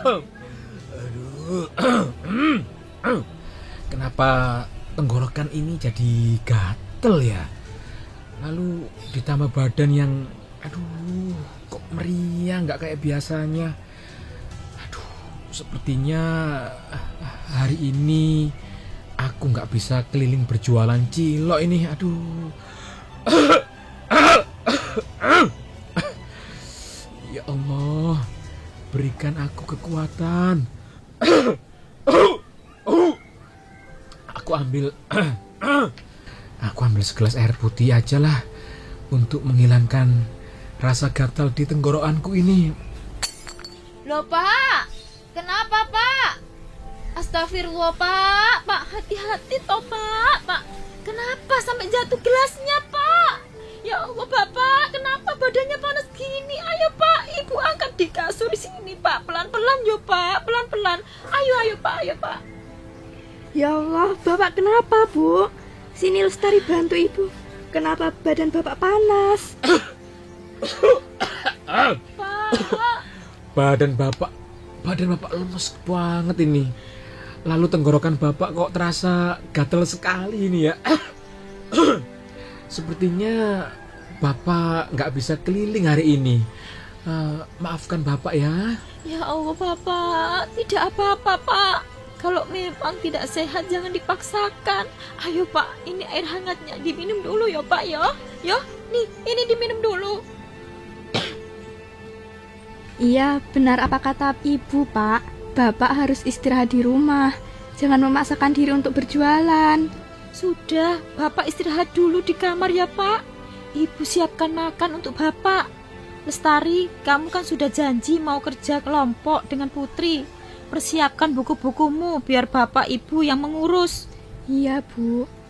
Aduh. Kenapa tenggorokan ini jadi gatel ya? Lalu ditambah badan yang aduh, kok meriang nggak kayak biasanya. Aduh, sepertinya hari ini aku nggak bisa keliling berjualan cilok ini. Aduh. Ya Allah, berikan aku kekuatan. Aku ambil segelas air putih aja lah untuk menghilangkan rasa gatal di tenggorokanku ini. Loh Pak, kenapa Pak? Astagfirullah Pak, Pak hati-hati toh Pak. Kenapa sampai jatuh gelasnya Pak? Ya Allah Bapak, kenapa badannya panas gini? Ayo Pak, Ibu angkat di kasur di sini Pak, pelan-pelan yo Pak, pelan-pelan. Ayo Pak. Ya Allah, Bapak kenapa, Bu? Sini Lestari bantu Ibu. Kenapa badan Bapak panas? Pak. Badan Bapak lemes banget ini. Lalu tenggorokan Bapak kok terasa gatal sekali ini ya. Sepertinya Bapak nggak bisa keliling hari ini. Maafkan Bapak ya. Ya Allah Bapak, tidak apa-apa Pak. Kalau memang tidak sehat jangan dipaksakan. Ayo Pak, ini air hangatnya diminum dulu ya Pak ya. Ya, nih ini diminum dulu. Iya, benar apa kata Ibu, Pak. Bapak harus istirahat di rumah. Jangan memaksakan diri untuk berjualan. Sudah, Bapak istirahat dulu di kamar ya Pak. Ibu siapkan makan untuk Bapak. Lestari, kamu kan sudah janji mau kerja kelompok dengan Putri. Persiapkan buku-bukumu biar Bapak Ibu yang mengurus. Iya, Bu.